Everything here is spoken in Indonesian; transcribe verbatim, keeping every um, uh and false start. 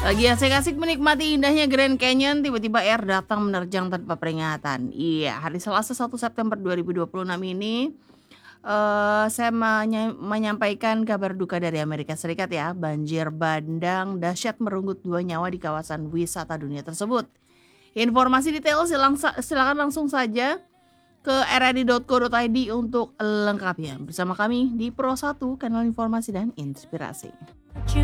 Lagi asik-asik menikmati indahnya Grand Canyon, tiba-tiba air datang menerjang tanpa peringatan. Iya, hari Selasa satu September dua ribu dua puluh enam ini, eee, saya menya menyampaikan kabar duka dari Amerika Serikat ya. Banjir bandang dahsyat merenggut dua nyawa di kawasan wisata dunia tersebut. Informasi detail silang sa silakan langsung saja ke r r i titik co titik i d untuk lengkapnya. Bersama kami di Pro satu, kanal informasi dan inspirasi.